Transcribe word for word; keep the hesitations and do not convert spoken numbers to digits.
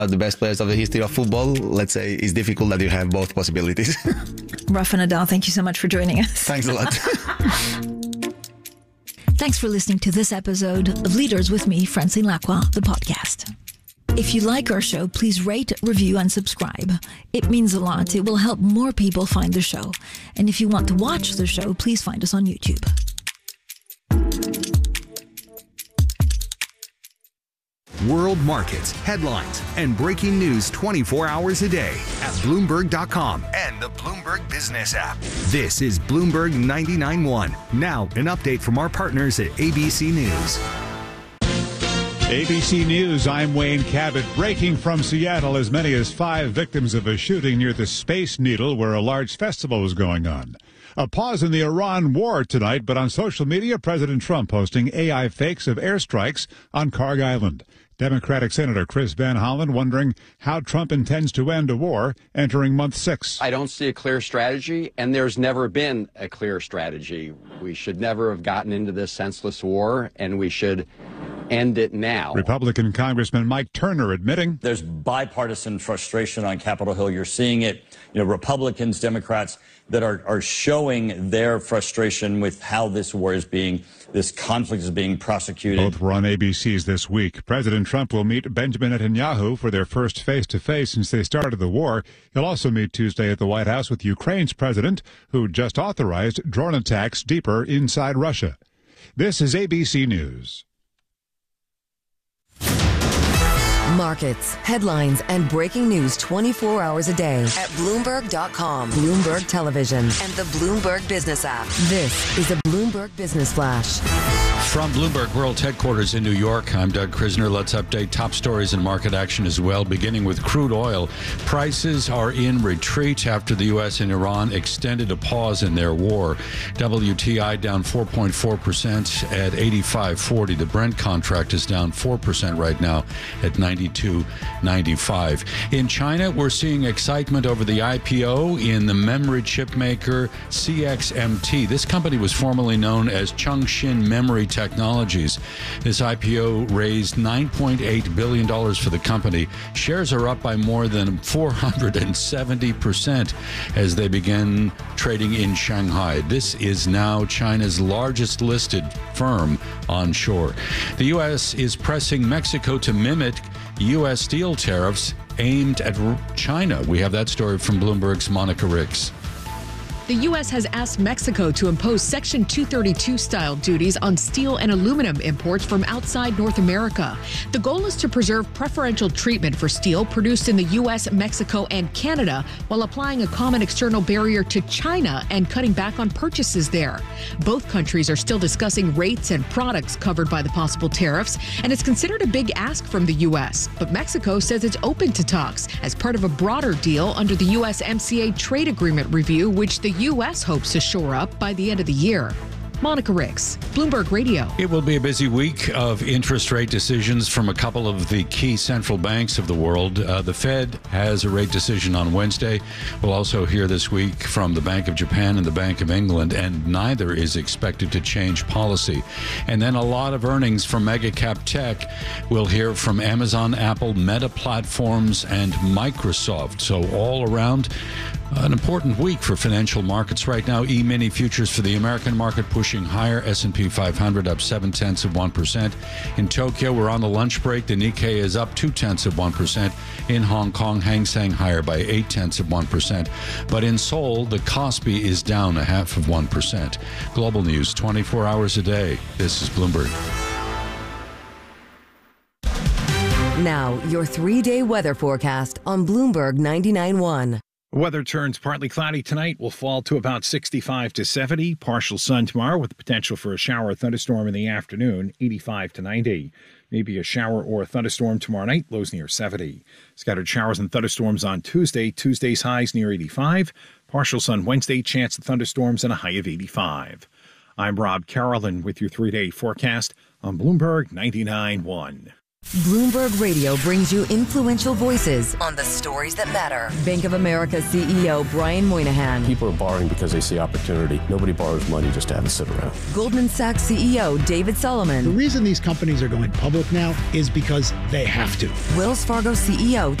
uh, the best players of the history of football, let's say, it's difficult that you have both possibilities. Rafa Nadal, thank you so much for joining us. Thanks a lot. Thanks for listening to this episode of Leaders with me, Francine Lacroix, the podcast. If you like our show, please rate, review, and subscribe. It means a lot. It will help more people find the show. And if you want to watch the show, please find us on YouTube. World markets, headlines, and breaking news twenty-four hours a day at Bloomberg dot com and the Bloomberg Business app. This is Bloomberg ninety-nine point one. Now, an update from our partners at A B C News. A B C News, I'm Wayne Cabot. Breaking from Seattle, as many as five victims of a shooting near the Space Needle where a large festival was going on. A pause in the Iran war tonight, but on social media, President Trump posting A I fakes of airstrikes on Karg Island. Democratic Senator Chris Van Hollen wondering how Trump intends to end a war entering month six. I don't see a clear strategy, and there's never been a clear strategy. We should never have gotten into this senseless war, and we should end it now. Republican Congressman Mike Turner admitting there's bipartisan frustration on Capitol Hill. You're seeing it, you know, Republicans, Democrats that are, are showing their frustration with how this war is being, this conflict is being prosecuted. Both were on A B C's this week. President Trump will meet Benjamin Netanyahu for their first face-to-face since they started the war. He'll also meet Tuesday at the White House with Ukraine's president, who just authorized drone attacks deeper inside Russia. This is A B C News. Markets, headlines, and breaking news twenty-four hours a day at Bloomberg dot com, Bloomberg Television, and the Bloomberg Business app. This is a Bloomberg Business Flash. From Bloomberg World Headquarters in New York, I'm Doug Krisner. Let's update top stories and market action as well, beginning with crude oil. Prices are in retreat after the U S and Iran extended a pause in their war. W T I down four point four percent at eighty-five forty. The Brent contract is down four percent right now at ninety-two ninety-five. In China, we're seeing excitement over the I P O in the memory chip maker C X M T. This company was formerly known as Chongqing Memory Technologies. This I P O raised nine point eight billion dollars for the company. Shares are up by more than four hundred seventy percent as they begin trading in Shanghai. This is now China's largest listed firm onshore. The U S is pressing Mexico to mimic U S steel tariffs aimed at China. We have that story from Bloomberg's Monica Ricks. The U S has asked Mexico to impose Section two thirty-two-style duties on steel and aluminum imports from outside North America. The goal is to preserve preferential treatment for steel produced in the U S, Mexico, and Canada while applying a common external barrier to China and cutting back on purchases there. Both countries are still discussing rates and products covered by the possible tariffs, and it's considered a big ask from the U S. But Mexico says it's open to talks as part of a broader deal under the U S M C A trade agreement review, which the U S hopes to shore up by the end of the year. Monica Ricks, Bloomberg Radio. It will be a busy week of interest rate decisions from a couple of the key central banks of the world. Uh, the Fed has a rate decision on Wednesday. We'll also hear this week from the Bank of Japan and the Bank of England, and neither is expected to change policy. And then a lot of earnings from mega cap tech. We'll hear from Amazon, Apple, Meta Platforms, and Microsoft. So all around, an important week for financial markets right now. E-mini futures for the American market pushing higher. S and P five hundred up seven tenths of one percent. In Tokyo, we're on the lunch break. The Nikkei is up two tenths of one percent. In Hong Kong, Hang Seng higher by eight tenths of one percent. But in Seoul, the Kospi is down a half of one percent. Global news twenty-four hours a day. This is Bloomberg. Now, your three-day weather forecast on Bloomberg ninety-nine point one. Weather turns partly cloudy tonight. Will fall to about sixty-five to seventy. Partial sun tomorrow with the potential for a shower or thunderstorm in the afternoon, eighty-five to ninety. Maybe a shower or a thunderstorm tomorrow night, lows near seventy. Scattered showers and thunderstorms on Tuesday. Tuesday's highs near eighty-five. Partial sun Wednesday, chance of thunderstorms and a high of eighty-five. I'm Rob Carolyn with your three-day forecast on Bloomberg ninety-nine point one. Bloomberg Radio brings you influential voices on the stories that matter. Bank of America C E O Brian Moynihan. People are borrowing because they see opportunity. Nobody borrows money just to have it sit around. Goldman Sachs C E O David Solomon. The reason these companies are going public now is because they have to. Wells Fargo C E O